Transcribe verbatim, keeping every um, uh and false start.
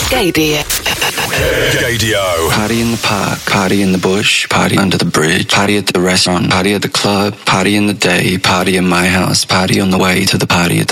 Gaydio. Gaydio. Party in the park, party in the bush, party under the bridge, party at the restaurant, party at the club, party in the day, party in my house, party on the way to the party at the